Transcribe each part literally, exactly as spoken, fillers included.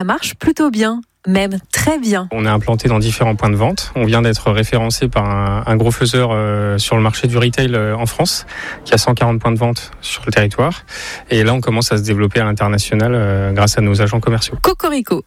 marche plutôt bien. Même très bien. On est implanté dans différents points de vente. On vient d'être référencé par un, un gros faiseur euh, sur le marché du retail euh, en France, qui a cent quarante points de vente sur le territoire. Et là, on commence à se développer à l'international euh, grâce à nos agents commerciaux. Cocorico.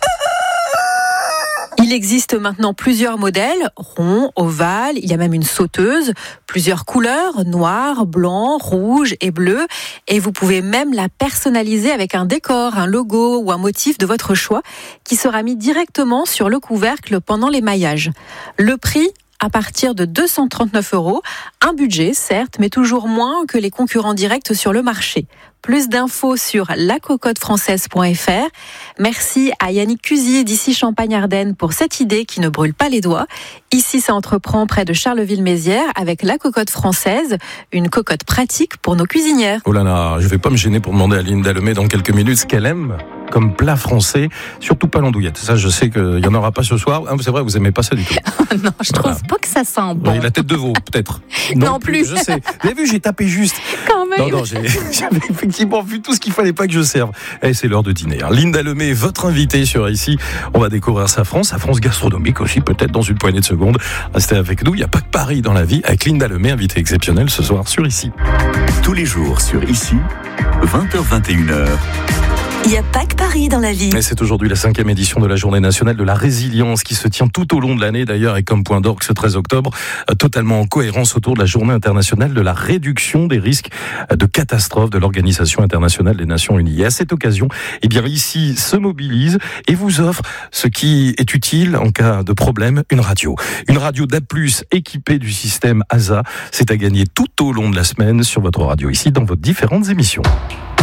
Il existe maintenant plusieurs modèles, ronds, ovales, il y a même une sauteuse, plusieurs couleurs, noir, blanc, rouge et bleu. Et vous pouvez même la personnaliser avec un décor, un logo ou un motif de votre choix qui sera mis directement sur le couvercle pendant l'émaillage. Le prix, à partir de deux cent trente-neuf euros, un budget certes, mais toujours moins que les concurrents directs sur le marché. Plus d'infos sur la cocotte française point f r. Merci à Yannick Cusier d'ici Champagne-Ardenne pour cette idée qui ne brûle pas les doigts. Ici, ça entreprend près de Charleville-Mézières avec la cocotte française, une cocotte pratique pour nos cuisinières. Oh là là, je vais pas me gêner pour demander à Linda Lemay dans quelques minutes ce qu'elle aime comme plat français, surtout pas l'andouillette. Ça, je sais qu'il y en aura pas ce soir. Ah, c'est vrai, vous aimez pas ça du tout. Non, je trouve Voilà. pas que ça sent bon. Oui, la tête de veau, peut-être. Non plus. Je sais. Vous avez vu, j'ai tapé juste. Quand même. Non, non, j'ai, j'avais effectivement vu tout ce qu'il fallait pas que je serve. Et c'est l'heure de dîner. hein. Linda Lemay, votre invitée sur Ici. On va découvrir sa France, sa France gastronomique aussi, peut-être dans une poignée de secondes. Restez avec nous. Il n'y a pas que Paris dans la vie. Avec Linda Lemay, invitée exceptionnelle ce soir sur Ici. Tous les jours sur Ici, vingt heures vingt et une heures. Il n'y a pas que Paris dans la vie. Et c'est aujourd'hui la cinquième édition de la Journée nationale de la résilience qui se tient tout au long de l'année d'ailleurs et comme point d'orgue ce treize octobre, euh, totalement en cohérence autour de la Journée internationale de la réduction des risques euh, de catastrophes de l'Organisation internationale des Nations Unies. Et à cette occasion, eh bien Ici se mobilise et vous offre ce qui est utile en cas de problème, une radio. Une radio d'A plus, équipée du système A S A. C'est à gagner tout au long de la semaine sur votre radio Ici dans vos différentes émissions.